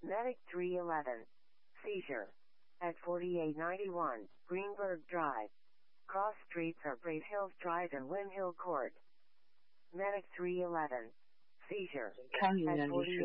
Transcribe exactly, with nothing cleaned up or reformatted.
Medic three eleven. Seizure. At forty-eight ninety-one, Greenberg Drive. Cross streets are Brave Hills Drive and Wynn Hill Court. Medic three eleven. Seizure. County At manager. forty-eight